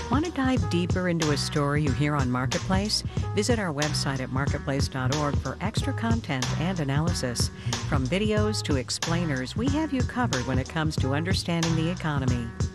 Want to dive deeper into a story you hear on Marketplace? Visit our website at marketplace.org for extra content and analysis. From videos to explainers, we have you covered when it comes to understanding the economy.